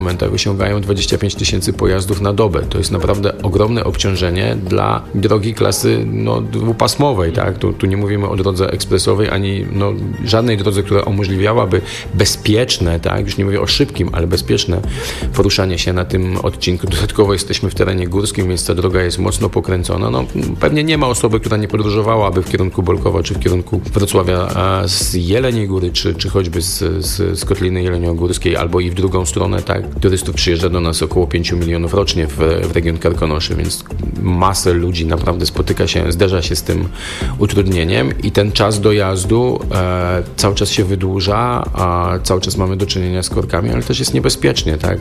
momentach osiągają 25 000 pojazdów na dobę. To jest naprawdę ogromne obciążenie dla drogi klasy dwupasmowej. Tak? Tu nie mówimy o drodze ekspresowej, ani żadnej drodze, która umożliwiałaby bezpieczne, tak? Już nie mówię o szybkim, ale bezpieczne poruszanie się na tym odcinku. Dodatkowo jesteśmy w terenie górskim, więc ta droga jest mocno pokręcona. Pewnie nie ma osoby, która nie podróżowałaby w kierunku Bolkowa, czy w kierunku Wrocławia z Jeleniej Góry, czy choćby z Kotliny Jeleniogórskiej, albo i w drugą stronę, tak? Turystów przyjeżdża do nas około 5 milionów rocznie w region Karkonoszy, więc masę ludzi naprawdę zderza się z tym utrudnieniem i ten czas dojazdu cały czas się wydłuża, a cały czas mamy do czynienia z korkami, ale też jest niebezpiecznie, tak?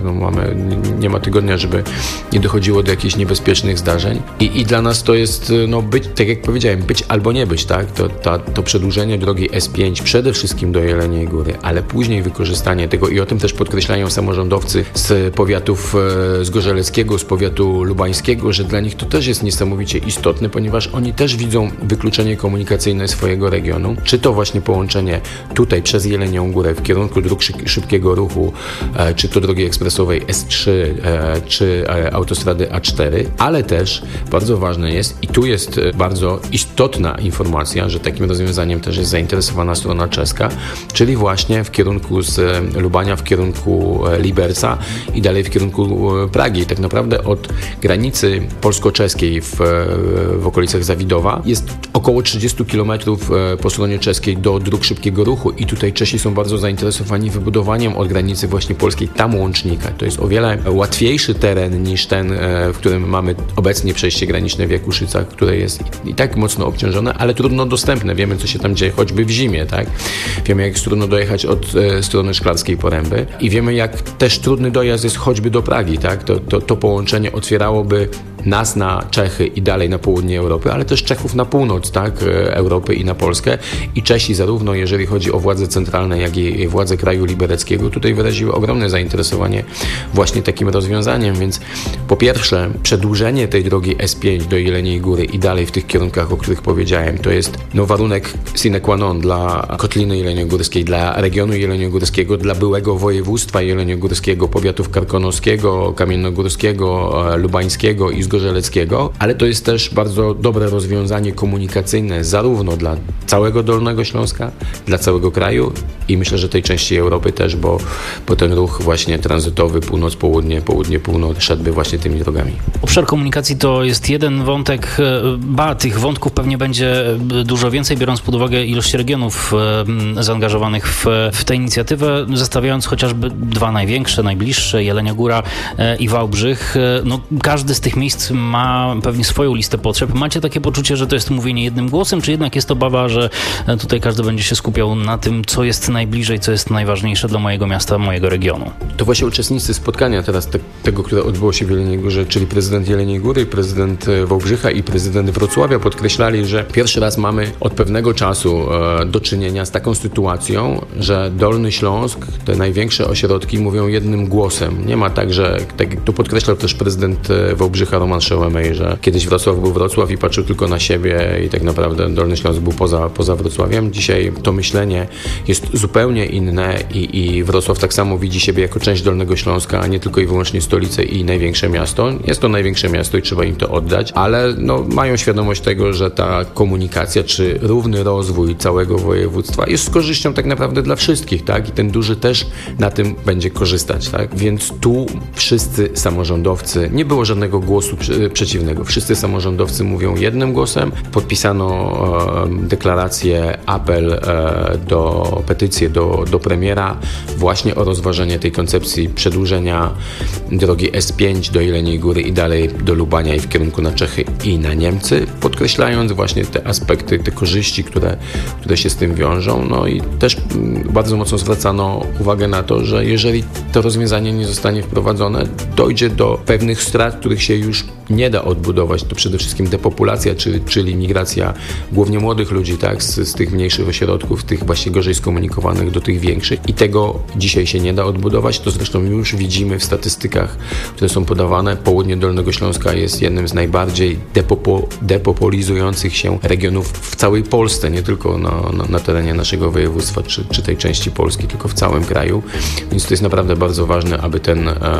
Nie ma tygodnia, żeby nie dochodziło do jakichś niebezpiecznych zdarzeń i dla nas to jest, być, tak jak powiedziałem, być albo nie być, tak? To przedłużenie drogi S5 przede wszystkim do Jeleniej Góry, ale później wykorzystanie tego i o tym też podkreślają samorządowcy z powiatów zgorzeleckiego, z powiatu lubańskiego, że dla nich to też jest niesamowicie istotne, ponieważ oni też widzą wykluczenie komunikacyjne swojego regionu, czy to właśnie połączenie tutaj przez Jelenią Górę w kierunku dróg szybkiego ruchu, czy to drogi ekspresowej S3, czy autostrady A4, ale też bardzo ważne jest i tu jest bardzo istotna informacja, że takim rozwiązaniem też jest zainteresowana strona czeska, czyli właśnie w kierunku z Lubania, w kierunku Liberca i dalej w kierunku Pragi. Tak naprawdę od granicy polsko-czeskiej w okolicach Zawidowa jest około 30 km po stronie czeskiej do dróg szybkiego ruchu i tutaj Czesi są bardzo zainteresowani wybudowaniem od granicy właśnie polskiej tam łącznika. To jest o wiele łatwiejszy teren niż ten, w którym mamy obecnie przejście graniczne w Jakuszycach, które jest i tak mocno obciążone, ale trudno dostępne. Wiemy, co się tam dzieje choćby w zimie, tak? Wiemy, jak jest trudno dojechać od strony Szklarskiej Poręby i wiemy, jak też trudny dojazd jest choćby do Pragi, tak? To połączenie otwierałoby nas na Czechy i dalej na południe Europy, ale też Czechów na północ, tak? Europy i na Polskę. I Czesi zarówno, jeżeli chodzi o władze centralne, jak i władze kraju libereckiego, tutaj wyraziły ogromne zainteresowanie właśnie takim rozwiązaniem, więc po pierwsze przedłużenie tej drogi S5 do Jeleniej Góry i dalej w tych kierunkach, o których powiedziałem, to jest warunek sine qua non dla Kotliny Jeleniogórskiej, dla regionu jeleniogórskiego, dla byłego województwa jeleniogórskiego, powiatów karkonoskiego, kamiennogórskiego, lubańskiego i zgorzeleckiego, ale to jest też bardzo dobre rozwiązanie komunikacyjne zarówno dla całego Dolnego Śląska, dla całego kraju i myślę, że tej części Europy też, bo ten ruch właśnie tranzytowy północ-południe, południe-północ szedłby właśnie tymi drogami. Obszar komunikacji to jest jeden wątek, tych wątków pewnie będzie dużo więcej, biorąc pod uwagę ilość regionów zaangażowanych w tę inicjatywę, zestawiając chociażby dwa największe, najbliższe, Jelenia Góra i Wałbrzych. Każdy z tych miejsc ma pewnie swoją listę potrzeb. Macie takie poczucie, że to jest mówienie jednym głosem, czy jednak jest obawa, że tutaj każdy będzie się skupiał na tym, co jest najbliżej, co jest najważniejsze dla mojego miasta, mojego regionu? To właśnie uczestnicy spotkania teraz tego, które odbyło się w Jeleniej Górze, czyli prezydent Jeleniej Góry, prezydent Wałbrzycha i prezydent Wrocławia podkreślali, że pierwszy raz mamy od pewnego czasu do czynienia z taką sytuacją, że Dolny Śląsk, te największe ośrodki mówią jednym głosem. Nie ma tak, że tak jak tu podkreślał też prezydent Wałbrzycha Roman Szełemej, że kiedyś Wrocław był Wrocław i patrzył tylko na siebie i tak naprawdę Dolny Śląsk był poza Wrocławiem. Dzisiaj to myślenie jest zupełnie inne i Wrocław tak samo widzi siebie jako część Dolnego Śląska, a nie tylko i wyłącznie stolicę i największe miasto. Jest to największe miasto i trzeba im to oddać, ale mają świadomość tego, że ta komunikacja czy równy rozwój całego województwa jest z korzyścią tak naprawdę dla wszystkich, tak? I ten duży też na tym będzie korzystać, tak? Więc tu wszyscy samorządowcy, nie było żadnego głosu przeciwnego. Wszyscy samorządowcy mówią jednym głosem. Podpisano deklarację, apel petycję do premiera właśnie o rozważenie tej koncepcji przedłużenia drogi S5 do Jeleniej Góry i dalej do Lubania i w kierunku na Czechy i na Niemcy, podkreślając właśnie te aspekty, te korzyści, które się z tym wiążą. I też bardzo mocno zwracano uwagę na to, że jeżeli to rozwiązanie nie zostanie wprowadzone, dojdzie do pewnych strat, których się już nie da odbudować, to przede wszystkim depopulacja, czyli migracja głównie młodych ludzi, tak, z tych mniejszych ośrodków, tych właśnie gorzej skomunikowanych do tych większych i tego dzisiaj się nie da odbudować. To zresztą już widzimy w statystykach, które są podawane. Południe Dolnego Śląska jest jednym z najbardziej depopulizujących się regionów w całej Polsce, nie tylko na terenie naszego województwa czy tej części Polski, tylko w całym kraju. Więc to jest naprawdę bardzo ważne, aby ten